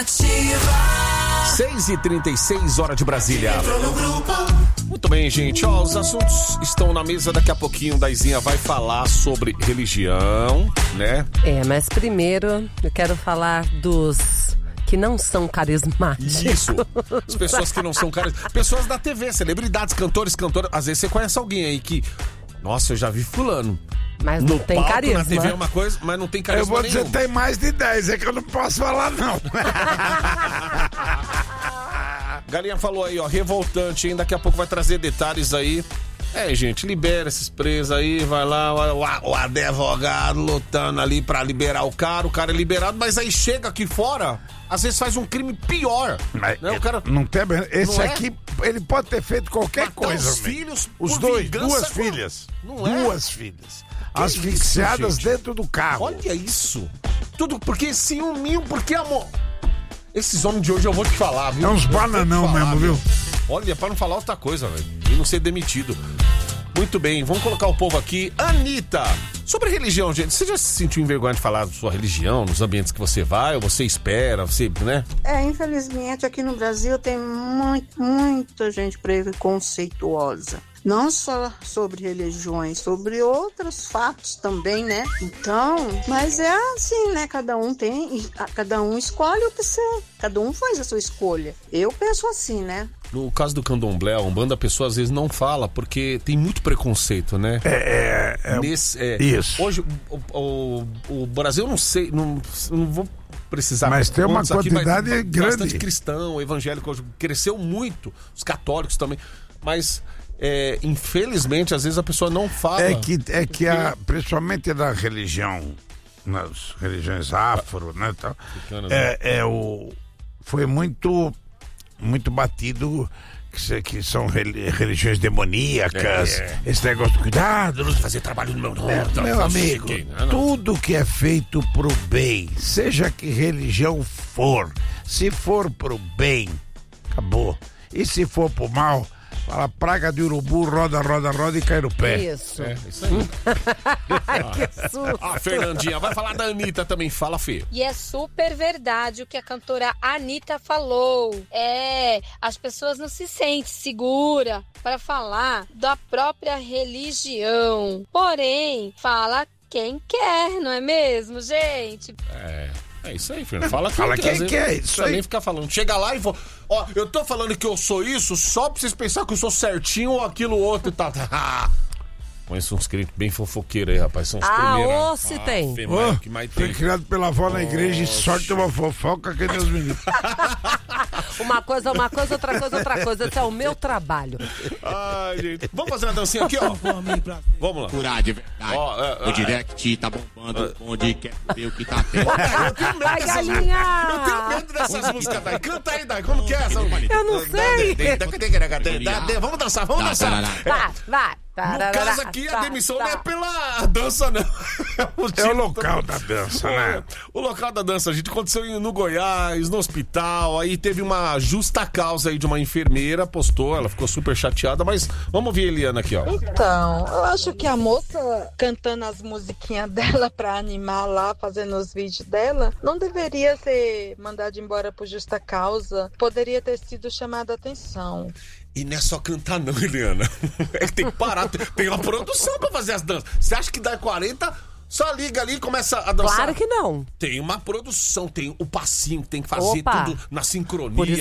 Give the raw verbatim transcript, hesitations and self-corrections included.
seis e trinta e seis, hora de Brasília. Muito bem, gente. Ó, os assuntos estão na mesa. Daqui a pouquinho, Daizinha vai falar sobre religião, né? É, mas primeiro eu quero falar dos que não são carismáticos. Isso. As pessoas que não são carismáticas. Pessoas da T V, celebridades, cantores, cantoras. Às vezes você conhece alguém aí que... Nossa, eu já vi fulano. Mas não no tem palco, carisma. Na T V é uma coisa, mas não tem carisma Eu vou nenhum. dizer, tem mais de dez, é que eu não posso falar, não. Galinha falou aí, ó, revoltante, hein? Daqui a pouco vai trazer detalhes aí. É, gente, libera esses presos aí, vai lá, o, o advogado lutando ali pra liberar o cara, o cara é liberado, mas aí chega aqui fora, às vezes faz um crime pior. Mas né? O cara... Não tem, esse Não é? aqui, ele pode ter feito qualquer Matar coisa. os mesmo. filhos Os por dois, vingança, duas com- filhas. Não é? Duas filhas. Que Asfixiadas isso, gente? dentro do carro. Olha isso. Tudo porque ciúminho, porque amor. Esses homens de hoje eu vou te falar, viu? É uns Eu vou te bananão falar, mesmo, viu? Olha, pra não falar outra coisa, velho. E não ser demitido. Muito bem, vamos colocar o povo aqui. Anitta, sobre religião, gente. Você já se sentiu envergonhado de falar da sua religião, nos ambientes que você vai, ou você espera, você, né? É, infelizmente aqui no Brasil tem muito, muita gente preconceituosa. Não só sobre religiões, sobre outros fatos também, né? Então, mas é assim, né? Cada um tem, e a- cada um escolhe o que você, cada um faz a sua escolha. Eu penso assim, né? No caso do candomblé, a Umbanda, a pessoa às vezes não fala, porque tem muito preconceito, né? É, é, é Nesse, é, isso. Hoje, o, o, o Brasil, eu não sei, não, não vou precisar... Mas tem uma quantos aqui, mas quantidade grande. Bastante cristão, evangélico, hoje cresceu muito, os católicos também, mas... É, infelizmente, às vezes a pessoa não fala. É que, é que a, principalmente da religião, nas religiões afro, né, tal, Africanas, é, é o, foi muito, muito batido que, se- que são reli- religiões demoníacas, É, é. esse negócio de cuidado, não Fazer trabalho no meu nome. É, tá, meu tá, amigo, cheguei, né? Não. tudo que é feito pro bem, seja que religião for, se for pro bem, acabou. E se for pro mal, fala praga de urubu, roda, roda, roda e cai no pé. Isso. É, isso aí. Ai, que susto. A Fernandinha vai falar da Anitta também. Fala, Fê. E é super verdade o que a cantora Anitta falou. É, as pessoas não se sentem seguras para falar da própria religião. Porém, fala quem quer, não é mesmo, gente? É. É isso aí, Fernando. Fala, Fala que quem às vezes quer, não isso precisa aí. nem ficar falando. Chega lá e vou. Ó, eu tô falando que eu sou isso só pra vocês pensarem que eu sou certinho ou aquilo outro e tal. Conheço uns crentes bem fofoqueiros aí, rapaz. São os Ah, primeiros. ô, se tem. Fê, Ô, mas o que mais foi tem? criado pela avó na igreja e sorte uma fofoca que Deus me livre. Uma coisa, uma coisa, outra coisa, outra coisa. Esse é o meu trabalho. Ai, gente. Vamos fazer uma dancinha aqui, ó. Vamos lá. Curar de verdade. Ó, é, o é, direct tá bombando, onde quer ver o que tá tendo. Eu tenho medo Ai, dessas galinha! músicas. Eu tenho medo dessas músicas, Dai. Canta aí, Dai. Como que é essa? Eu não sei. Vamos dançar, vamos dançar. Tá, Vai, vai. No caso aqui, a Tá, demissão tá. não é pela dança, não. É o local da dança, né? O local da dança, a gente aconteceu no Goiás, no hospital, aí teve uma justa causa aí de uma enfermeira, postou, ela ficou super chateada, mas vamos ouvir a Eliana aqui, ó. Então, eu acho que a moça cantando as musiquinhas dela pra animar lá, fazendo os vídeos dela, não deveria ser mandada embora por justa causa. Poderia ter sido chamada a atenção. E não é só cantar não, Eliana. É que tem que parar, tem- tem uma produção pra fazer as danças. Você acha que dá quarenta, só liga ali e começa a dançar? Claro que não. Tem uma produção, tem o passinho que tem que fazer Opa. tudo na sincronia. Por isso